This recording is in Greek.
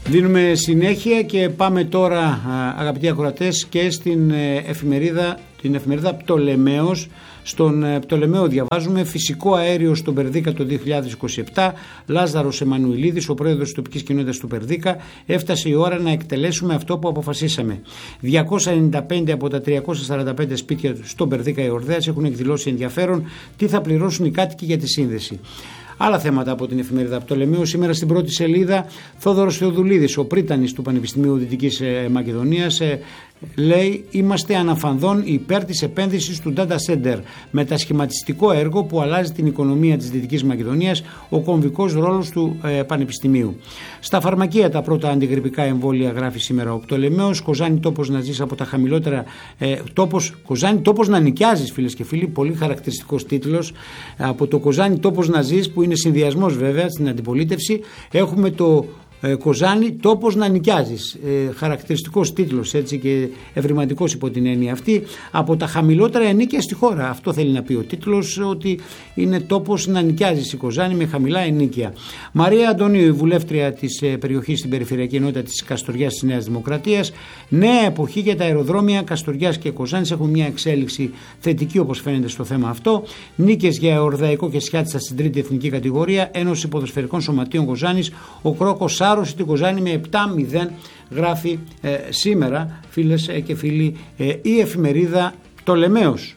Δίνουμε συνέχεια και πάμε τώρα, αγαπητοί ακροατές, και στην εφημερίδα Πτολεμαίος. Στον Πτολεμαίο διαβάζουμε: φυσικό αέριο στον Περδίκα το 2027. Λάζαρος Εμμανουηλίδης, ο πρόεδρος της τοπικής κοινότητας του Περδίκα: έφτασε η ώρα να εκτελέσουμε αυτό που αποφασίσαμε. 295 από τα 345 σπίτια στον Περδίκα Εορδαίας έχουν εκδηλώσει ενδιαφέρον. Τι θα πληρώσουν οι κάτοικοι για τη σύνδεση. Άλλα θέματα από την εφημερίδα Πτολεμαίου. Σήμερα στην πρώτη σελίδα, Θόδωρος Θεοδουλίδης, ο πρίτανης του Πανεπιστημίου Δυτικής Μακεδονίας, λέει: είμαστε αναφανδόν υπέρ της επένδυσης του Data Center. Μετασχηματιστικό έργο που αλλάζει την οικονομία της Δυτικής Μακεδονίας, ο κομβικός ρόλος του Πανεπιστημίου. Στα φαρμακεία, τα πρώτα αντιγρυπικά εμβόλια, γράφει σήμερα ο Πτολεμαίος. Κοζάνη τόπος να ζεις από τα χαμηλότερα. Κοζάνη τόπος να νοικιάζεις, φίλες και φίλοι. Πολύ χαρακτηριστικός τίτλος. Από το Κοζάνη τόπος να ζεις, που είναι συνδυασμός βέβαια στην αντιπολίτευση, έχουμε το Κοζάνη τόπος να νοικιάζεις. Χαρακτηριστικός τίτλος, έτσι, και ευρηματικός υπό την έννοια αυτή. Από τα χαμηλότερα ενίκια στη χώρα. Αυτό θέλει να πει ο τίτλος, ότι είναι τόπος να νοικιάζεις η Κοζάνη με χαμηλά ενίκια. Μαρία Αντωνίου, η βουλεύτρια της περιοχής στην Περιφερειακή Ενότητα της Καστοριάς της Νέας Δημοκρατίας. Νέα εποχή για τα αεροδρόμια Καστοριάς και Κοζάνης, έχουν μια εξέλιξη θετική, όπως φαίνεται, στο θέμα αυτό. Νίκες για Ορδαϊκό και Σιάτισσα στην τρίτη εθνική κατηγορία. Ένωση Ποδοσφαιρικών Σωματείων Κοζάνης. Ο Κρόκος άρρωσε την Κοζάνη με 7-0, γράφει σήμερα, φίλες και φίλοι, η εφημερίδα Πτολεμαίος.